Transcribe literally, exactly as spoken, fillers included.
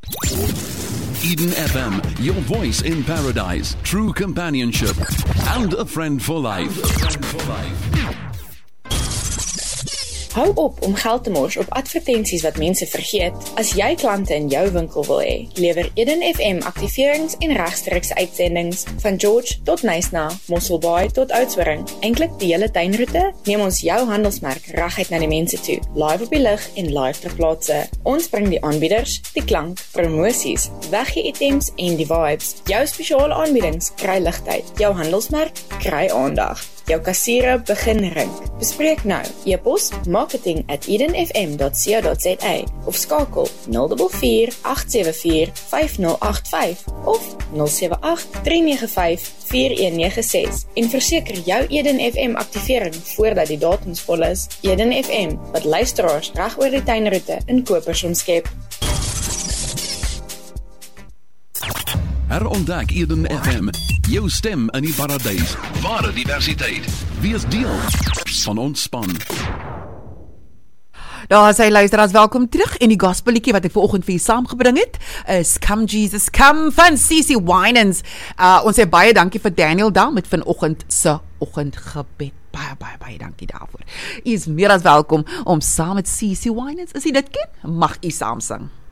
Eden F M, your voice in paradise, true companionship, and a friend for life. A friend for life. Hou op om geld te mors op advertensies wat mense vergeet. As jy klante in jou winkel wil hê, lewer Eden F M aktiverings en regstreekse uitsendings van George tot Nysna, Mosselbaai tot Oudtshoorn. Eintlik die hele tuinroete, neem ons jou handelsmerk reguit na die mense toe, live op die lig en live ter plaatse. Ons bring die aanbieders, die klank, promosies, weggee items en die vibes. Jou spesiale aanbiedings kry ligtyd, jou handelsmerk kry aandag. Jou kassiere begin rink. Bespreek nou. E-pos marketing at eden f m dot co dot za of skakel nul vier vier agt sewe vier vyf nul agt vyf of nul sewe agt drie nege vyf vier een nege ses en verseker jou Eden F M aktivering voordat die datums vol is. Eden F M, wat luisteraars reg oor die tuinroete in kopers omskep. Herontdek Eden F M, jou stem in die paradys. Ware diversiteit. Wees deel van ons span. Daar sê luisteraars, welkom terug en die gospelliedjie wat ek vanoggend vir julle saamgebring het is Come Jesus Come van C C Winans. Uh, ons sê baie dankie vir Daniel Dam met vanoggend se oggendgebed. Baie, baie, baie dankie daarvoor. U is meer as welkom om saam met C C Winans, as jy dit ken, mag u saam sing.